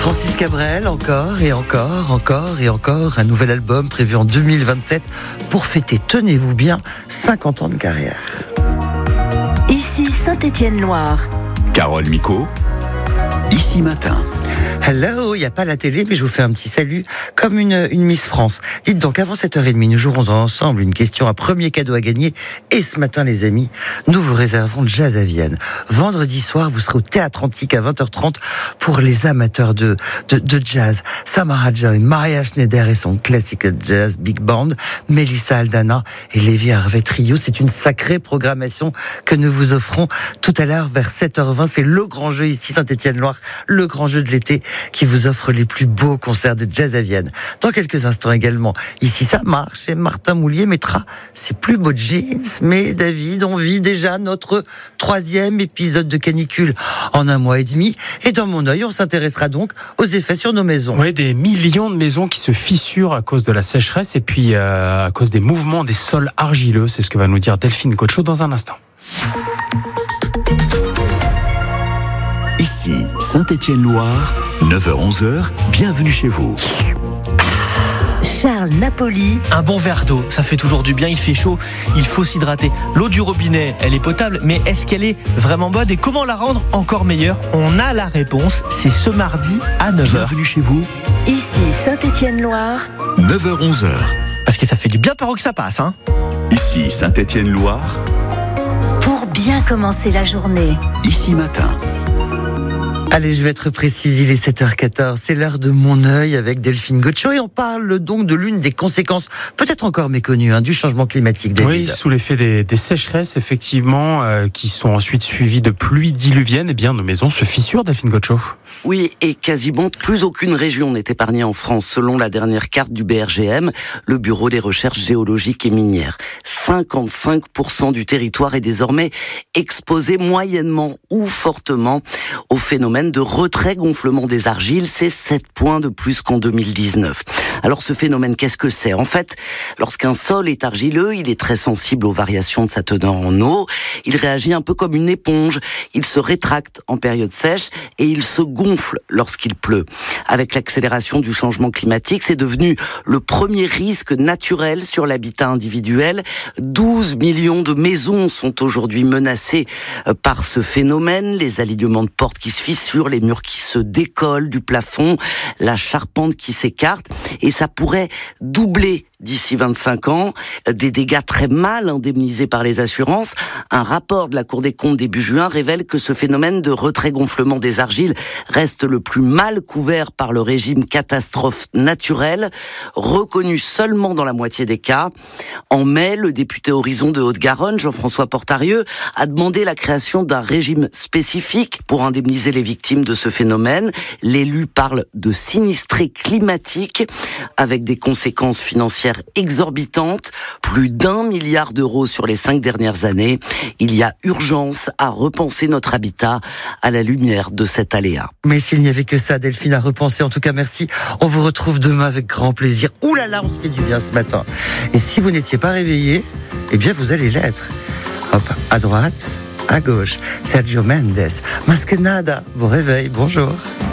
Francis Cabrel, encore et encore, encore et encore, un nouvel album prévu en 2027 pour fêter, tenez-vous bien, 50 ans de carrière. Ici Saint-Étienne-Loire. Carole Micot, Ici Matin. Hello, il n'y a pas la télé, mais je vous fais un petit salut comme une Miss France. Dites donc, avant 7h30, nous jouerons ensemble une question, un premier cadeau à gagner. Et ce matin, les amis, nous vous réservons le Jazz à Vienne. Vendredi soir, vous serez au Théâtre Antique à 20h30 pour les amateurs de jazz. Samara Joy, Maria Schneider et son Classical Jazz Big Band, Melissa Aldana et Lévi Harvey Trio. C'est une sacrée programmation que nous vous offrons tout à l'heure vers 7h20. C'est le grand jeu ici, Saint-Étienne-Loire, le grand jeu de l'été qui vous offre les plus beaux concerts de jazz à Vienne. Dans quelques instants également, ici ça marche et Martin Moulier mettra ses plus beaux jeans. Mais David, on vit déjà notre 3e épisode de canicule en 1 mois et demi. Et dans mon œil, on s'intéressera donc aux effets sur nos maisons. Oui, des millions de maisons qui se fissurent à cause de la sécheresse et puis à cause des mouvements des sols argileux. C'est ce que va nous dire Delphine Cocho dans un instant. Ici Saint-Étienne-Loire, 9h-11h, bienvenue chez vous. Charles Napoli. Un bon verre d'eau, ça fait toujours du bien, il fait chaud, il faut s'hydrater. L'eau du robinet, elle est potable, mais est-ce qu'elle est vraiment bonne et comment la rendre encore meilleure? On a la réponse, c'est ce mardi à 9h. Bienvenue chez vous, Ici Saint-Étienne-Loire. 9h-11h. Parce que ça fait du bien par où que ça passe, hein. Ici Saint-Étienne-Loire, Pour bien commencer la journée. Ici Matin. Allez, je vais être précise, il est 7h14, c'est l'heure de mon œil avec Delphine Gaucho et on parle donc de l'une des conséquences, peut-être encore méconnues, du changement climatique, David. Oui, sous l'effet des sécheresses, effectivement, qui sont ensuite suivies de pluies diluviennes, eh bien, nos maisons se fissurent, Delphine Gaucho. Oui, et quasiment plus aucune région n'est épargnée en France, selon la dernière carte du BRGM, le Bureau des recherches géologiques et minières. 55% du territoire est désormais exposé moyennement ou fortement au phénomène de retrait-gonflement des argiles. C'est 7 points de plus qu'en 2019. Alors ce phénomène, qu'est-ce que c'est? En fait, lorsqu'un sol est argileux, il est très sensible aux variations de sa teneur en eau. Il réagit un peu comme une éponge. Il se rétracte en période sèche et il se gonfle lorsqu'il pleut. Avec l'accélération du changement climatique, c'est devenu le premier risque naturel sur l'habitat individuel. 12 millions de maisons sont aujourd'hui menacées par ce phénomène. Les alignements de portes qui se fissurent, les murs qui se décollent du plafond, la charpente qui s'écarte. Et ça pourrait doubler d'ici 25 ans, des dégâts très mal indemnisés par les assurances. Un rapport de la Cour des comptes début juin révèle que ce phénomène de retrait-gonflement des argiles reste le plus mal couvert par le régime catastrophe naturelle, reconnu seulement dans la moitié des cas. En mai, le député Horizon de Haute-Garonne, Jean-François Portarieux, a demandé la création d'un régime spécifique pour indemniser les victimes de ce phénomène. L'élu parle de sinistrés climatiques avec des conséquences financières exorbitantes, plus d'1 milliard d'euros sur les 5 dernières années. Il y a urgence à repenser notre habitat à la lumière de cet aléa. Mais s'il n'y avait que ça, Delphine, à repenser, en tout cas merci. On vous retrouve demain avec grand plaisir. Ouh là là, on se fait du bien ce matin. Et si vous n'étiez pas réveillé, eh bien vous allez l'être. Hop, à droite, à gauche, Sergio Mendes, Masquenada, vous réveille, bonjour.